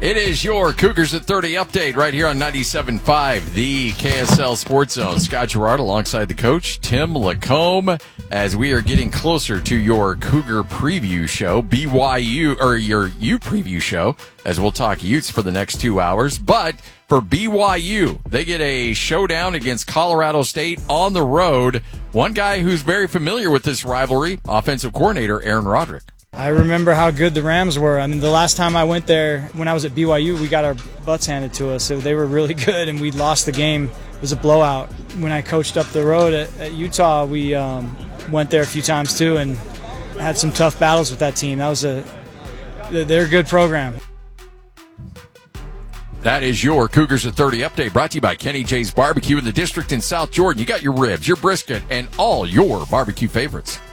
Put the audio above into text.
It is your Cougars at 30 update right here on 97.5, the KSL Sports Zone. Scott Gerard alongside the coach, Tim Lacombe, as we are getting closer to your Cougar preview show, BYU, or your U preview show, as we'll talk Utes for the next 2 hours. But for BYU, they get a showdown against Colorado State on the road. One guy who's very familiar with this rivalry, offensive coordinator Aaron Roderick. I remember how good the Rams were. I mean, the last time I went there, when I was at BYU, we got our butts handed to us. So they were really good, and we lost the game. It was a blowout. When I coached up the road at Utah, we went there a few times too and had some tough battles with that team. They're a good program. That is your Cougars at 30 update, brought to you by Kenny J's Barbecue in the district in South Jordan. You got your ribs, your brisket, and all your barbecue favorites.